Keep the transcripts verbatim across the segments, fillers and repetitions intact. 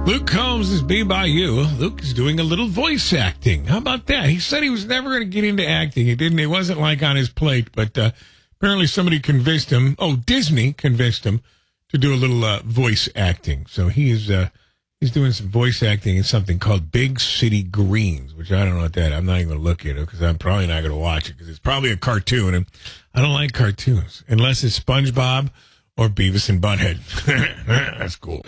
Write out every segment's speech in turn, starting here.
Luke Combs is Be By You. Luke is doing a little voice acting. How about that? He said he was never going to get into acting. He didn't. It wasn't like on his plate, but uh, apparently somebody convinced him. Oh, Disney convinced him to do a little uh, voice acting. So he is uh, he's doing some voice acting in something called Big City Greens, which I don't know what that. I'm not even going to look at it because I'm probably not going to watch it because it's probably a cartoon, and I don't like cartoons unless it's SpongeBob or Beavis and Butthead. That's cool.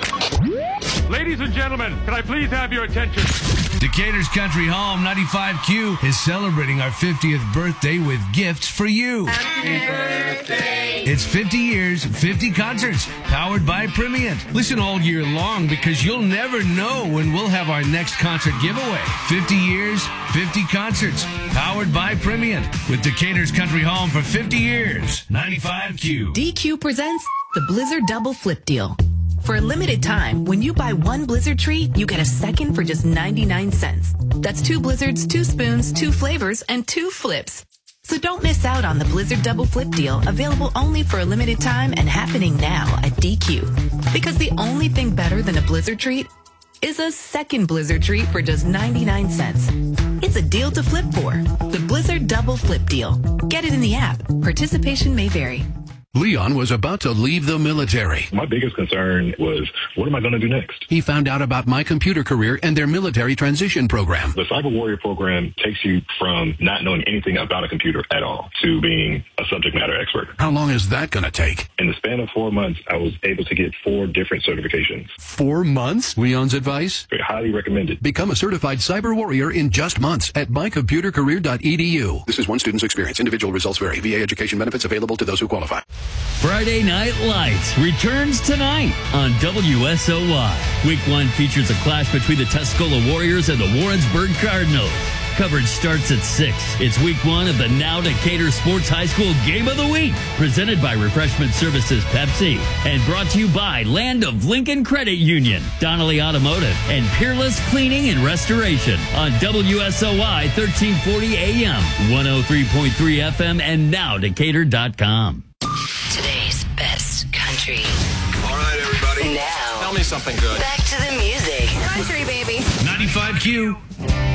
Ladies and gentlemen, can I please have your attention? Decatur's Country Home ninety-five Q is celebrating our fiftieth birthday with gifts for you. Happy birthday. It's fifty years, fifty concerts, powered by Primient. Listen all year long because you'll never know when we'll have our next concert giveaway. fifty years, fifty concerts, powered by Primient. With Decatur's Country Home for fifty years. ninety-five Q. D Q presents the Blizzard Double Flip Deal. For a limited time, when you buy one Blizzard treat, you get a second for just ninety-nine cents. That's two Blizzards, two spoons, two flavors, and two flips. So don't miss out on the Blizzard Double Flip Deal, available only for a limited time and happening now at D Q. Because the only thing better than a Blizzard treat is a second Blizzard treat for just ninety-nine cents. It's a deal to flip for. The Blizzard Double Flip Deal. Get it in the app. Participation may vary. Leon was about to leave the military. My biggest concern was, what am I going to do next? He found out about My Computer Career and their military transition program. The Cyber Warrior program takes you from not knowing anything about a computer at all to being a subject matter expert. How long is that going to take? In the span of four months, I was able to get four different certifications. Four months? Leon's advice? Very highly recommended. Become a certified Cyber Warrior in just months at my computer career dot e d u. This is one student's experience. Individual results vary. V A education benefits available to those who qualify. Friday Night Lights returns tonight on W S O Y. Week one features a clash between the Tuscola Warriors and the Warrensburg Cardinals. Coverage starts at six. It's week one of the Now Decatur Sports High School Game of the Week, presented by Refreshment Services Pepsi, and brought to you by Land of Lincoln Credit Union, Donnelly Automotive, and Peerless Cleaning and Restoration on W S O Y thirteen forty A M, one oh three point three F M, and now decatur dot com. Today's best country. All right, everybody. Now. Tell me something good. Back to the music. Country, baby. ninety-five Q.